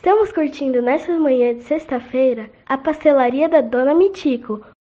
Estamos curtindo nessa manhã de sexta-feira a pastelaria da Dona Mitico,